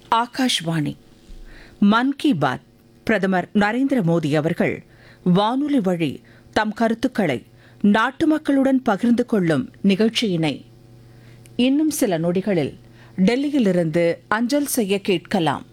ஆகாஷ்வாணி மன் கி பாத். பிரதமர் நரேந்திர மோடி அவர்கள் வானொலி வழி தம் கருத்துக்களை நாட்டு மக்களுடன் பகிர்ந்து கொள்ளும் நிகழ்ச்சியினை இன்னும் சில நொடிகளில் டெல்லியிலிருந்து அஞ்சல் செய்ய கேட்கலாம்.